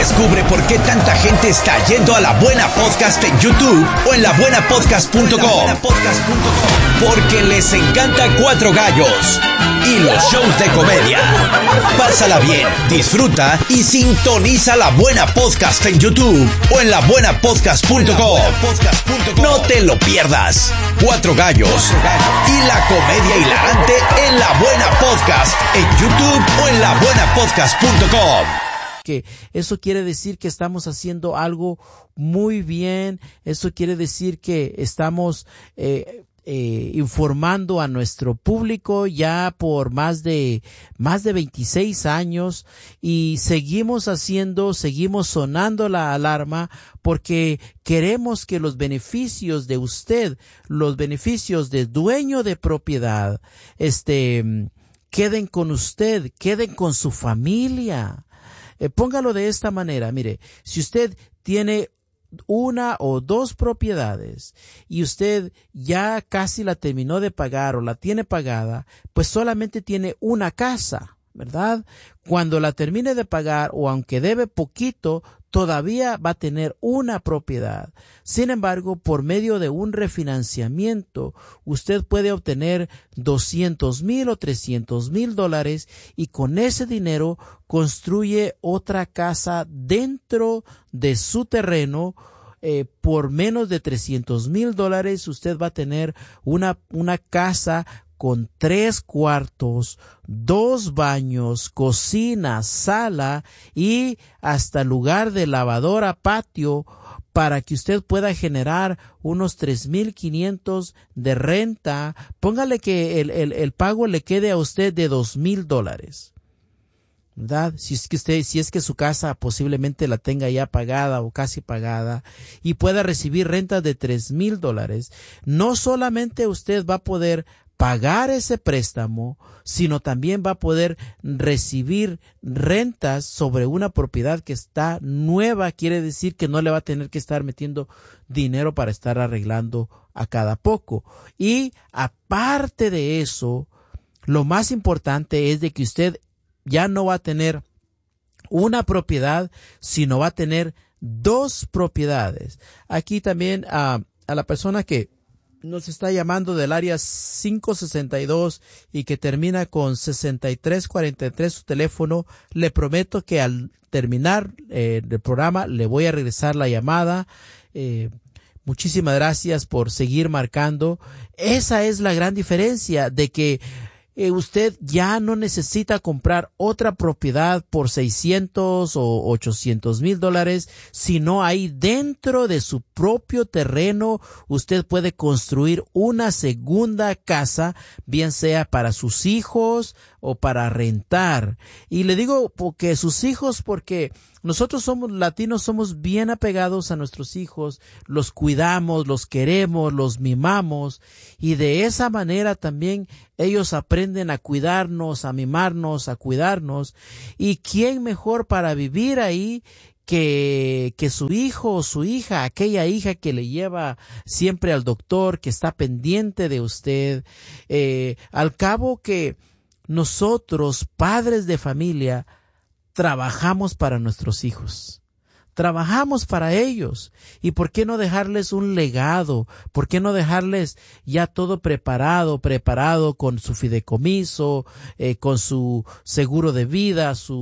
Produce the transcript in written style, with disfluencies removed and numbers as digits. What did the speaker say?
Descubre por qué tanta gente está yendo a La Buena Podcast en YouTube o en labuenapodcast.com. Porque les encanta Cuatro Gallos y los shows de comedia. Pásala bien, disfruta y sintoniza La Buena Podcast en YouTube o en labuenapodcast.com. No te lo pierdas. Cuatro Gallos y la comedia hilarante en La Buena Podcast en YouTube o en labuenapodcast.com. Que eso quiere decir que estamos haciendo algo muy bien. Eso quiere decir que estamos informando a nuestro público ya por más de 26 años y seguimos sonando la alarma porque queremos que los beneficios de usted, los beneficios de dueño de propiedad, queden con usted, queden con su familia. Póngalo de esta manera, mire, si usted tiene una o dos propiedades y usted ya casi la terminó de pagar o la tiene pagada, pues solamente tiene una casa, ¿verdad? Cuando la termine de pagar o aunque debe poquito, todavía va a tener una propiedad. Sin embargo, por medio de un refinanciamiento, usted puede obtener $200,000 o $300,000 y con ese dinero construye otra casa dentro de su terreno. Por menos de $300,000 usted va a tener una casa con 3 cuartos, 2 baños, cocina, sala y hasta lugar de lavadora, patio, para que usted pueda generar unos $3,500 de renta. Póngale que el pago le quede a usted de $2,000. ¿Verdad? Si es que su casa posiblemente la tenga ya pagada o casi pagada y pueda recibir rentas de $3,000, no solamente usted va a poder pagar ese préstamo, sino también va a poder recibir rentas sobre una propiedad que está nueva. Quiere decir que no le va a tener que estar metiendo dinero para estar arreglando a cada poco. Y aparte de eso, lo más importante es de que usted ya no va a tener una propiedad, sino va a tener 2 propiedades. Aquí también a la persona que nos está llamando del área 562 y que termina con 6343 su teléfono, le prometo que al terminar el programa le voy a regresar la llamada. Muchísimas gracias por seguir marcando. Esa es la gran diferencia de que usted ya no necesita comprar otra propiedad por $600,000 o $800,000, sino ahí dentro de su propio terreno usted puede construir una segunda casa, bien sea para sus hijos o para rentar. Y le digo porque sus hijos, porque nosotros somos latinos, somos bien apegados a nuestros hijos, los cuidamos, los queremos, los mimamos y de esa manera también ellos aprenden a cuidarnos, a mimarnos, a cuidarnos. ¿Y quién mejor para vivir ahí que su hijo o su hija, aquella hija que le lleva siempre al doctor, que está pendiente de usted? Al cabo que nosotros, padres de familia, trabajamos para nuestros hijos. Trabajamos para ellos. ¿Y por qué no dejarles un legado? ¿Por qué no dejarles ya todo preparado con su fideicomiso, con su seguro de vida, su